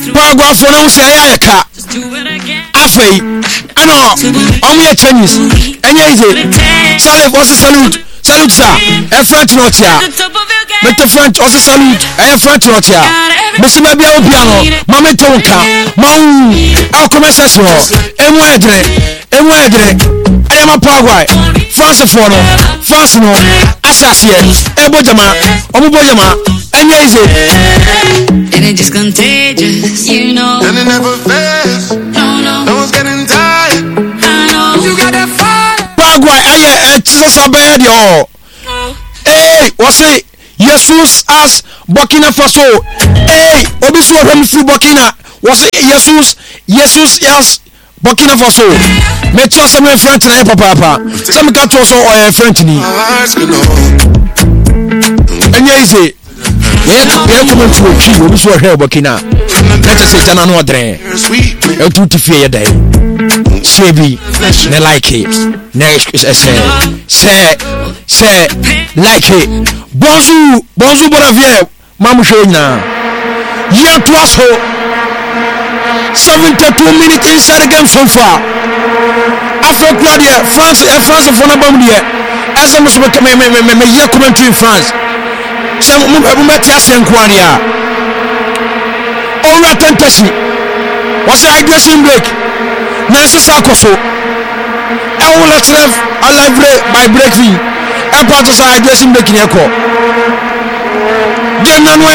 Pagua for no say ayaka. Afei, ano, omo Chinese. Enye ize. Salute was salute. Salute sir. E French no tia. Mete French also salute. E French no tia. Mesima bia obiano. Mama tonka. Mau. E commercial so. Emu edre. Ayama Pagua. France for no. France no. Asasiye. E bojama. Omo bojama. Enye ize. And it's just contagious, you know. And it never fails. No one's getting tired. I know. You got that fire. Pagua Jesus abed yo. Hey, what's it? Jesus as Burkina Faso. Hey, obisu him through Burkina. What's it? Jesus as Burkina Faso. Me trust some French na papa. Some got to also French ni. And easy. Yeah, come to a key. Obisu here Burkina. Let's say Jana no dre. El tutti fear day. Shebi ne like it. Next say like it. Bonjour Bonavier. Mamu showna. Ya twaso. 72 minutes inside the game from far. After Claudia, France for na bam dia. Asa mo me here commentary France. Some mumeti asenkwania. Ora tentashi. Was a hydration break. Nancy Sakoso. I will let a live by breaking. A part of hydration break in echo. Game no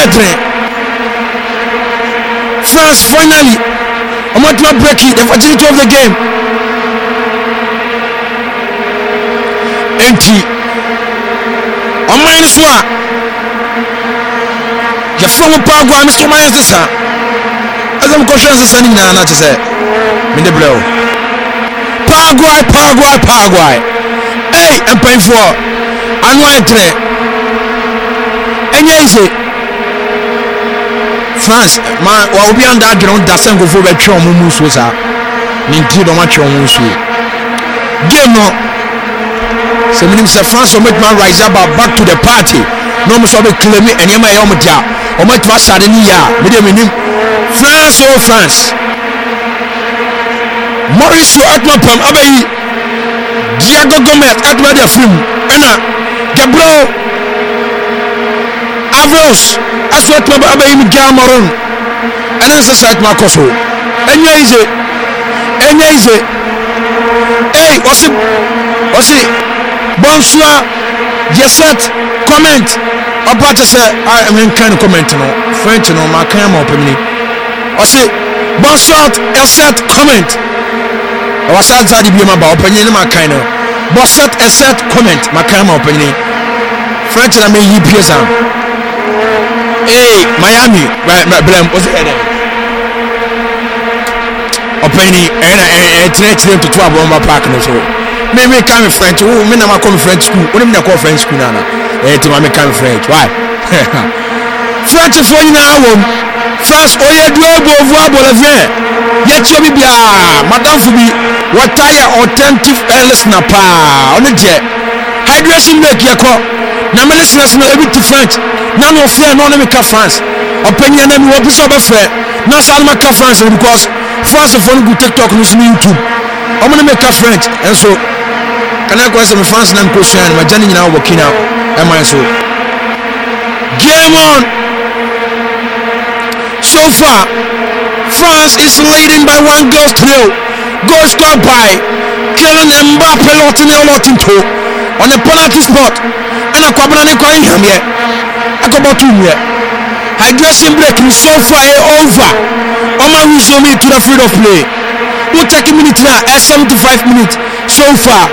France finally. I want to break it. The fertility of the game. Empty. On minus one. The former Pagua, Mr. Myers, the son. As I'm conscious of sending Nana to say, in the blow. Pagua. Hey, I'm paying for. I'm white. And yes, France, my will be on that ground. That's a go for a trauma. Musa, Ninti don't want your musu. Game no. So, Minister France will make my rise up back to the party. No, Must be claim me and Yama Yomatia. Or much was suddenly, medium France or France. Maurice Atmapam Abbey Diago Gomez at Weather Film Anna Gabriel Avros as what Abbey Gamaron and as a site Marcoso. And easy. Hey, what's it? Bonsoir, Jesset, comment. About to say, I am in kind of comment, no French, no, my camera opening. What's it? Bonsoir, Jesset, comment. I was outside the Bima opinion, my kind of. Bonsoir, Jesset, comment, my camera opening. French, and I mean, EPS. Hey, Miami, my blame was the other. Opinion, and to 12 on my park, no so. Maybe come French, who mean I'm a French school, what do you call French school now? To my come French, why? French for you now, France, oh, yeah, do a Bolivia. Yet you be Madame Fubi, what tire authentic listener pa on the jet. Hydration make your call. Now, my listeners know everything French. None of fear, none of me France. Opinion and what is over fair. Not Salma France because France of one good TikTok on YouTube. I'm going to make a French and so. Can I question France and question my journey now working out? Am I so? Game on. So far, France is leading by 1 goal to 0. Goal scored by Kylian Mbappe Lotinto on the penalty spot. And a Kwabana calling him here. I got about 2 here. Hydration break is so far over. Oma will show me to the field of play. We'll take a minute now at 75 minutes so far.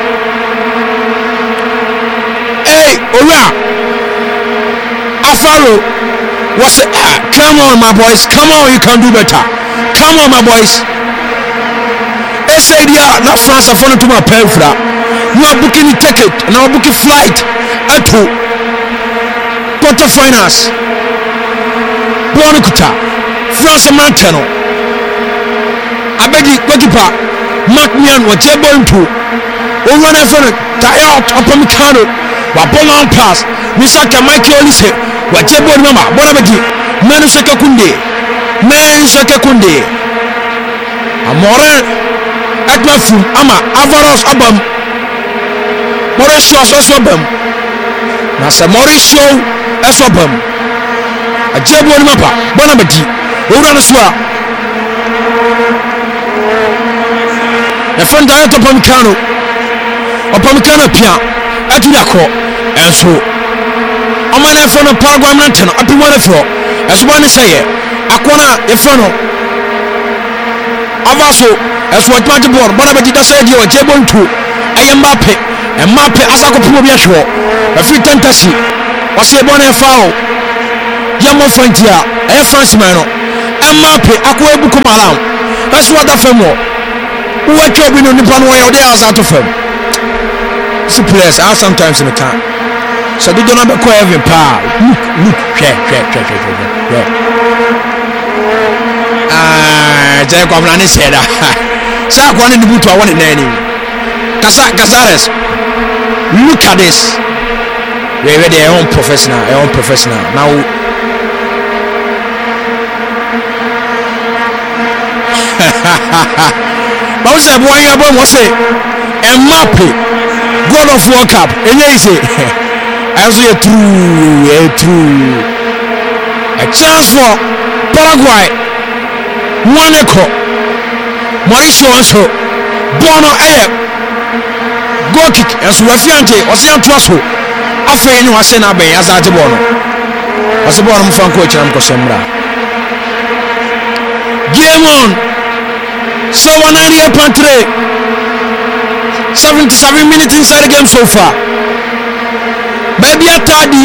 Hey, Ora Afaro was come on my boys, come on, you can do better. Come on my boys. They said yeah, not France are falling to my pelfra. You are booking the ticket and I'm booking flight at quarterfinals. Buonukuta, France Mantano. I beg you, goalkeeper Mark Mian, what you're going to. Over and for tie out upon the canoe. Wabona pass Misaka Michael Olise wajebo mama bona bagi Manuseka Kunde men Sekunde Amore Edmafum ama Avaros abam Mauritius asobam na se Mauricio asobam ajebo ni mapa bona badi owura no so a e fanda ya Opamecano pia atu yakọ enso amana efo no Paraguay mante no apimo na fro eso bone seye akona efo no avaso eso atmaje bor bona badi da seye di o jebo ntu eye Mbappe asako pimo bi ahwo afi tantasi wase bone efao yamo fantia e France man no Mbappe akwa ebuku malam eso wada famo uwacho bi no nipa no ye de azato fam see players are sometimes in the can so they don't have a even power look jay ko na ni seda sa ko ni butu a woni nani Casares look at this we are their own professional now but we say boy you boy say Mbappe God of World Cup enye ise aso ye true a chance for Paraguay Monaco Mauricio also bono goal kick enso wafiante osianto aso afei ni wase na ben azaje bono wase bono mfan coach na mkosomra game on so 198.3 77 minutes inside the game so far. Baby Atadi.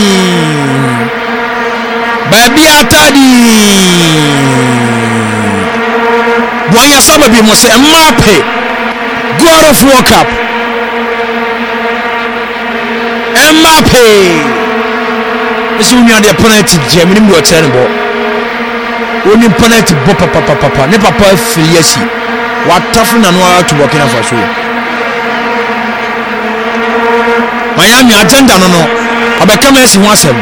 Boya sababi mo se Mbappe God of World Cup. Mbappe. Ese unya de penalty jam ni mo chere bo. Oni penalty bo papa ne papa filiasi. Watafu na no to Burkina Faso. Miami agenda no abekama esi ho asem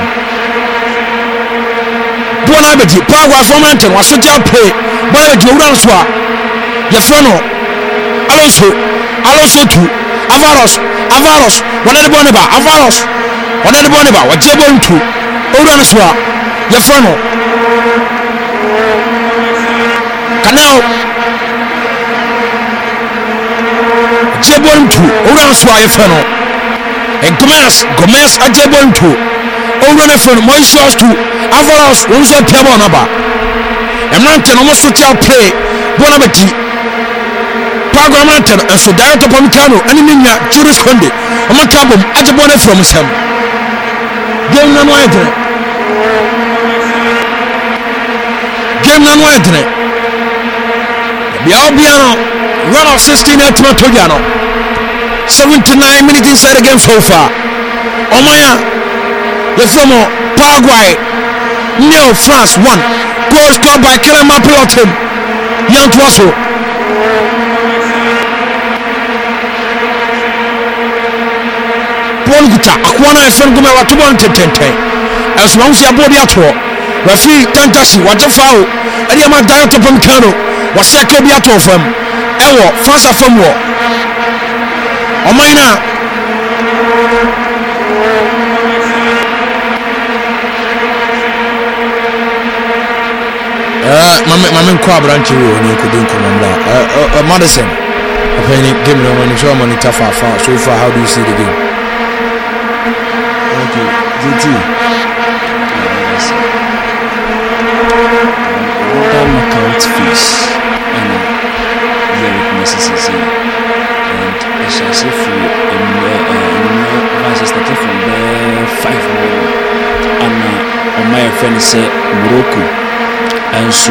bona beji Paraguay format no asoja play bona beji owura nso a ye fro no Alonso tu Avaros bona de bona ba Avaros bona de bona ba wajebo ntu owura nso a ye fro no kanao jebo ntu owura nso a ye fro no and Gomez ajebonto over the front Mauritius to Avalos also table number a mountain almost social play Bonabati Paraguay mountain and so direct Opamecano and Minya Juris Conde a matabum ajebone from him game no wide Biano run of 16 at Togiano 79 minutes inside the game so far. Omaya, the former Paraguay, nil France 1. Goal scored by Kylian Mbappe. Young Twasso. Paul Guta, Akwana FM Guma Watubon 10. As long as you are body at all. Rafi Tantasi, Wajafao, Eliama Diet Opamecano, was second at all from Ewo, France from war. Omaina mama kwa branch wo ni kudin komanda Madison apani game no man show man tafa so far how do you see the game? Okay GT that knockout fees and very necessary and it's as if versus starting from there 5 and on my friend say Morocco and so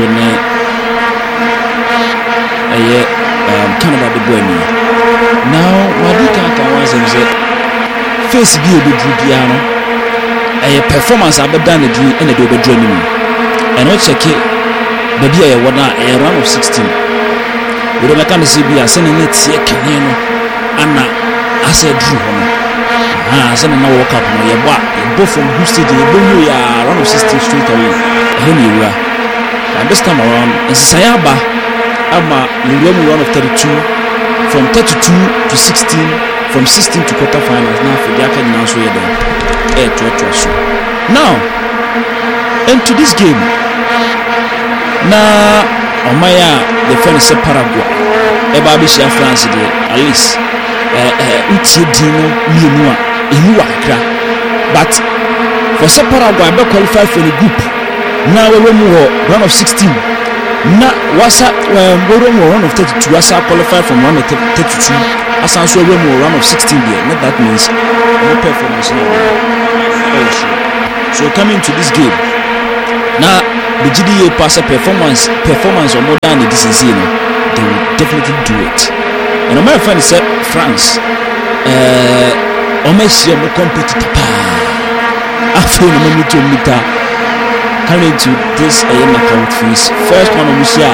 Canada the boy now what do you was and say face be the Drudiano a performance I've done it in the double journey and what check it baby I want a round of 16 we don't can see be a sending it see Kenyan and I said Drew send na World Cup no ye boa both from boost the you round of 16 straight away And this time around, Sayaba Ama Luremu run of 32, from 32 to 16, from 16 to quarterfinals. Now for the Akademi now so now into this game. Now Omaya the friend is Paraguay. Ebabisha France at least Utidino Minua Inuakra. But for Paraguay, I qualify for the group. Now we will run of 16. Now wasa we will run of 32. Wasa qualify from run of 32. As also we will run of 16 there. Not that means no performance. So coming to this game. Now the GDA pass performance or more than this season, they will definitely do it. And my friend said France almost more competitive. After the meter coming to this knockout phase. First one Musia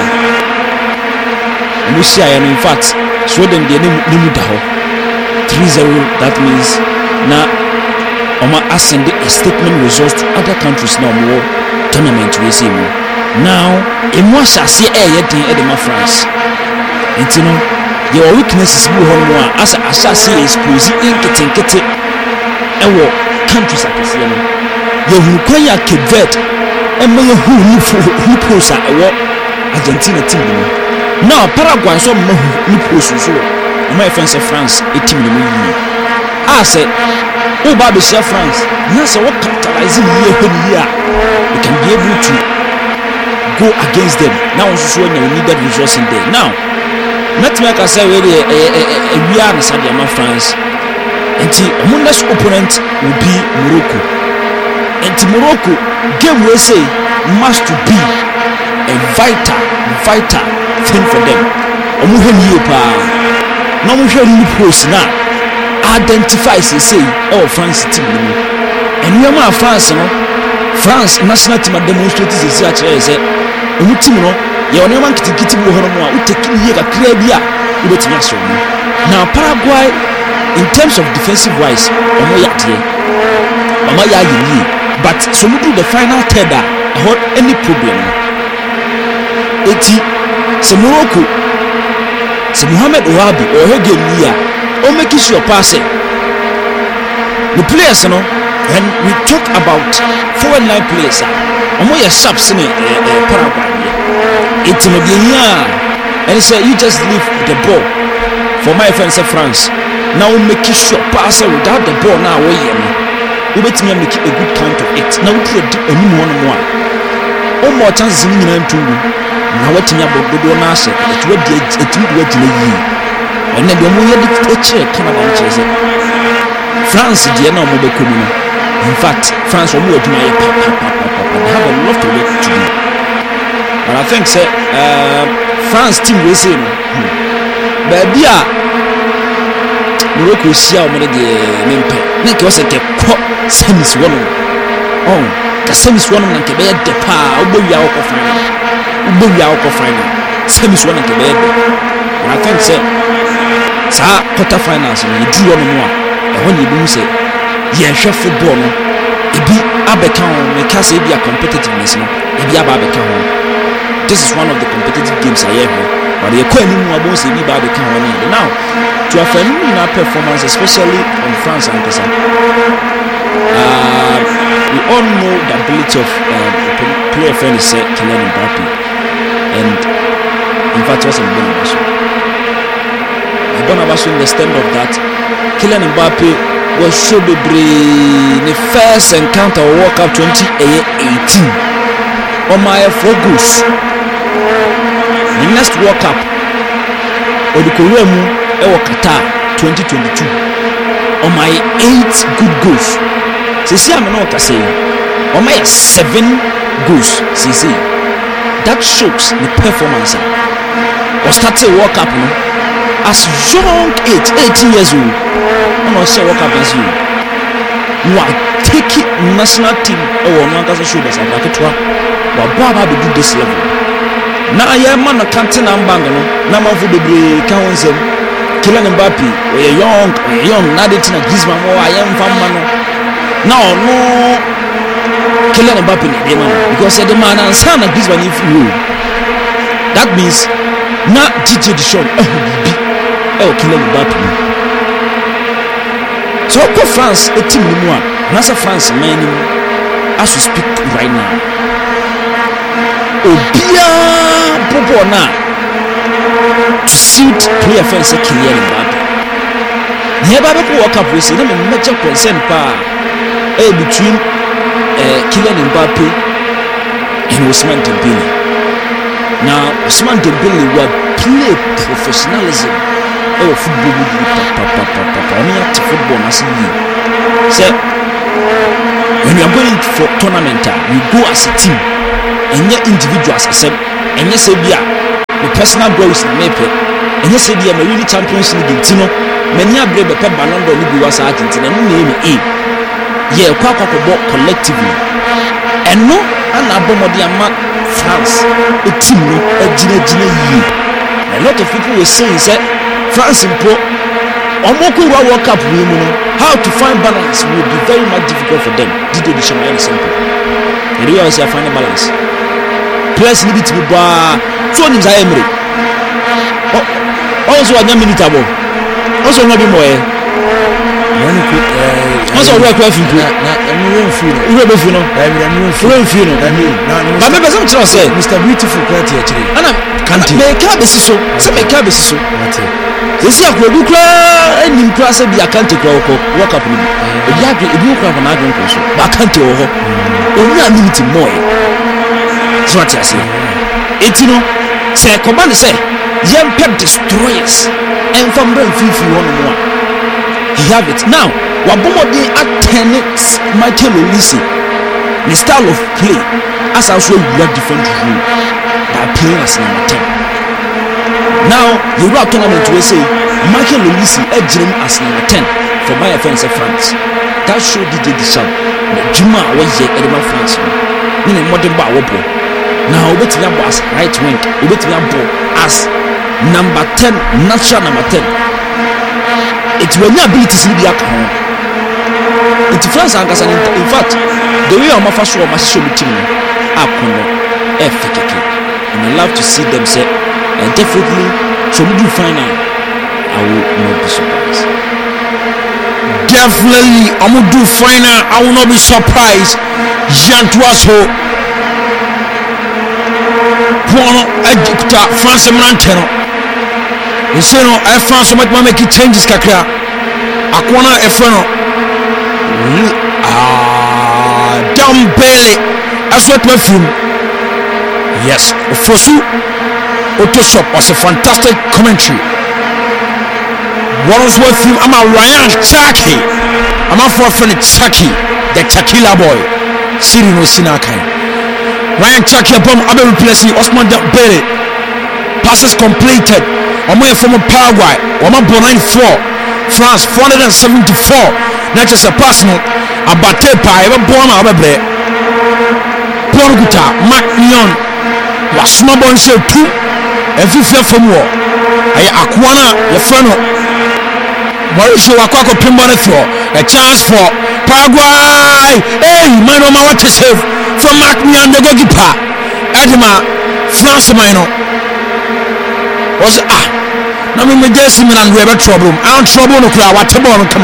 and in fact Sweden they name 3-0. That means now Oma send a statement results to other countries now more tournament we see more. Now in more shall see Edema France. And you know your weaknesses more as I shall see is crazy in getting countries like this. You require Cape Verde and may who pose at Argentina team. Now Paraguay so who pose so my friends of France a team. I said oh Baby France now so what capitalizing here we can be able to go against them. Now so when you need that resource in there. Now not me I say we are in France. And the opponent will be Morocco. And Morocco game will say must to be a vital thing for them. No more identify say France team. And we are France France national team demonstrates this say team no you only want to get now Paraguay in terms of defensive wise, but so we do the final third about any problem. So Morocco, so Mohamed Ouabi or Hegemia, or make sure passing. The players, when we talk about 4 and 9 players, Omoya Sharps in Paraguay. It's and say you just leave the ball for my friends of France. Now make sure passer without the ball now we bet me make a good count of it. Now we put a new one more chances in to now what in about the nasa it would get it would delay and then we had it check Canada France the no mobile community. In fact France will do my have a lot of work to do. But I think say France team will say baby Morocco sia o me de mempe na ke o se ke ko semis wono ka semis wono na ke be de pa o bo wi a ko final semis wono ke be de. I think say sa quarter finals no du wono mo a ho ni bi mu say ye hwe football no e bi abeka ho me ka say bi a competitiveness no e bi aba abeka ho. This is one of the competitive games I ever. But you can't even about say be bad can one now to a phenomenal performance, especially in France and Kasa. We all know the ability of player friend is Kylian Mbappe, and in fact was Bonabaso in the stand of that Kylian Mbappe was so in the first encounter of World Cup 2018 on my 4 goals. The next World Cup or the Koreamu or Qatar 2022 on my 8 good goals. See, I'm not saying on my 7 goals. See, that shows the performance. Or started World Cup as young age, 18 years old. I'm not saying World Cup as you. You are taking national team or not as a shoulders and like it. But Baba will do this level. Now I am man a captain and bang no man for the council Kylian Mbappe we are young now they think Griezmann I am fan man now no Kylian Mbappe ne man because the man and son of Griezmann if you that means not Didier Deschamps Kylian Mbappe so for France a team ni mo a France man as we speak right now obia popo na to suit player fans Kylian Mbappe never be World Cup race na me major concern pa between Kylian Mbappe and Ousmane Dembele. Now Ousmane Dembele will play professionalism of football. Papa, football as you. When you are going for tournament, you go as a team and your individuals as a and yes, the personal goals na mepe. And yes, the really Champions League team. Many are brave but Ballon d'Or ni was Argentina name yeah, collectively. And no, and Abomodi Ama France, a team, a Gina. A lot of people were saying that France in Pro, Omoko World Cup women, how to find balance will be very much difficult for them. Did the Shaman simple? And you always find a balance. Plus, leave it to bar. So, in Emery. Also, a minute ago. Also, not be more. Also, work with you. I'm Mr. Beautiful actually. And make up is so. Some make up is so. This is a good and in class of the account to work up. If you come on, I don't know. But I can't tell her. Only a minute more. That's what I say. It's say, command say, young pep destroyers and from them 51. He have it now. Wabomodi attends Michael Olise. The style of play as also we have different rule by playing as number 10. Now the Europe tournament will say Michael Olise edging as number 10 for my offense of France. That show Didier Deschamps. Juma was here at France. Meaning modern bar wopo. Now we bet as right wing. We bet as number 10, natural number 10. It's when your abilities will be at home. It's France and in fact, the way I'm first show my show team up FKK. And I love to see them say, and definitely, so we do final. I will not be surprised. Definitely, I'm going to do final. I will not be surprised. Jean Toiseau. France and Montano. You say no, I found so much make it changes kakra. Akwana efeno. Dembele. That's what we film. Yes, Fosu Otoshop was a fantastic commentary. What was with him? I'm a Ryan Chaki. I'm a friend Chaki, the Chakila boy. Sirino Sinakai. Ryan Chaki upon other replacing Ousmane Dembele. Passes completed. Omo from Paraguay, Omo Bonain 4, France 474. Not just a personal, a Batepa, even Bona Abeble. Porguta, Mac Nyon, was Snowball Show 2, and 50 from war. I Aquana, your friend. Mauricio Aquaco Pimbana throw, a chance for Paraguay. Hey, man, what to save from Mac Nyon, the goalkeeper. Edema, France Mino. Was na me just me and we have trouble. I'm trouble no cry. What trouble? Come.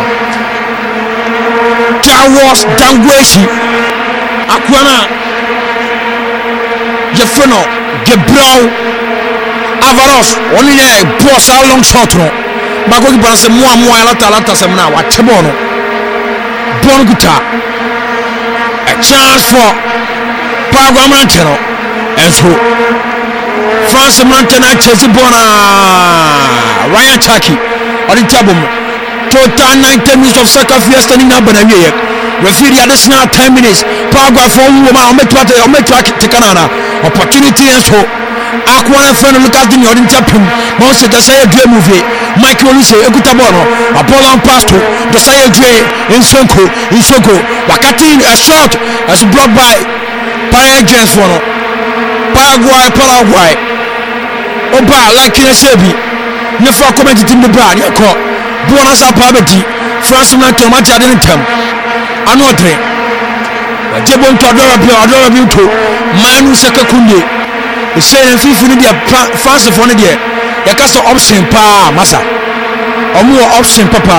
That was Dangweshi. Akwana. Jefferno, Gebrau, Avaros. Only a boss how long shot no. Bako ki balance moi lata semna. What trouble no. Bon guitar. A chance for Paraguay Montano. And so France Montana Chelsea Bona Ryan Chaki or the Tabum. Total 90 minutes of soccer fiesta in Abanaye. Referee additional 10 minutes. Paraguay for woman on to Canada. Opportunity and so Aquana friend look at the audience Tapum. Most of the say a dream movie. Michael Olise Ekutabono. Apollo Pasto. The say a dream in Sonko. Wakati a shot as blocked by Paraguay James Fono. Paraguay. Oba like in a sebi. Never commented in the brand. You call Bonasa Pabati. France Montana didn't come. Another jebo nto adoro bi nto manu saka kunde e say fifi ni dia France for ne dia ya ka so option pa masa omo option papa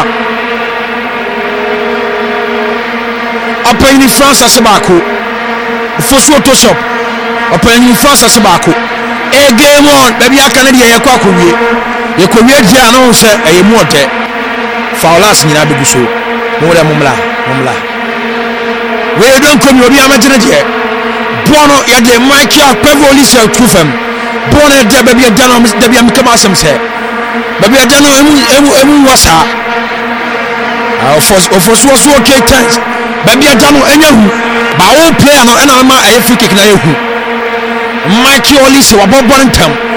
apa ni France asebako fosu to shop apa ni France asebako e game on baby aka ne dia yakwa akowie yekowie dia na won se eyemu ote faulas nyina begu so mumla we don komi obi amagina je bono ya de Michael Pevoli se kufam bono de baby adano de bi amkama asem se baby adano emu wasa ofosu okay chance baby adano enyahu ba wo player no ena ma aye free kick na yehu Michael Oli se wabobon ntam